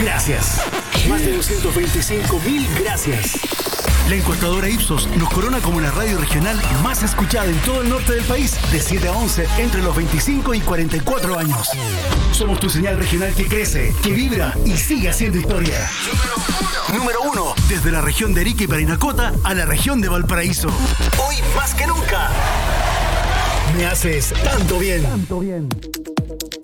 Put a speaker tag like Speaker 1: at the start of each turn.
Speaker 1: gracias. Más de 225.000 gracias. La encuestadora Ipsos nos corona como la radio regional más escuchada en todo el norte del país, de 7 a 11, entre los 25 y 44 años. Somos tu señal regional que crece, que vibra y sigue haciendo historia. Número uno, desde la región de Arica y Parinacota a la región de Valparaíso. Hoy más que nunca. Me haces tanto bien.